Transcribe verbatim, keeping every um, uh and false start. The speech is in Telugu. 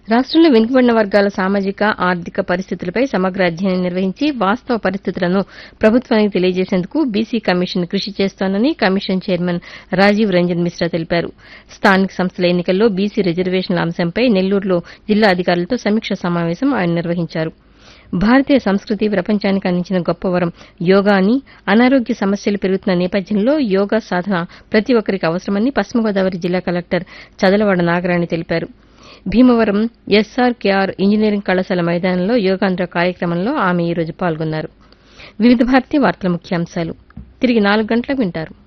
రాష్టంలో వెనుకబడిన వర్గాల సామాజిక ఆర్థిక పరిస్థితులపై సమగ్ర అధ్యయనం నిర్వహించి వాస్తవ పరిస్థితులను ప్రభుత్వానికి తెలియజేసేందుకు బీసీ కమిషన్ కృషి చేస్తోందని కమిషన్ చైర్మన్ రాజీవ్ రంజన్ మిశ్రా తెలిపారు. స్థానిక సంస్థల ఎన్నికల్లో బీసీ రిజర్వేషన్ల అంశంపై నెల్లూరులో జిల్లా అధికారులతో సమీక్ష సమావేశం ఆయన నిర్వహించారు. భారతీయ సంస్కృతి ప్రపంచానికి అందించిన గొప్ప వరం యోగా అని, అనారోగ్య సమస్యలు పెరుగుతున్న నేపథ్యంలో యోగా సాధన ప్రతి ఒక్కరికి అవసరమని పశ్చిమ గోదావరి జిల్లా కలెక్టర్ చదలవాడ నాగరాణి తెలిపారు. భీమవరం ఎస్ఆర్కేఆర్ ఇంజనీరింగ్ కళాశాల మైదానంలో యోగాంధ్ర కార్యక్రమంలో ఆమె ఈ రోజు పాల్గొన్నారు. వివిధ భారతి వార్తల ముఖ్యాంశాలు తిరిగి నాలుగు గంటలకు వింటారు.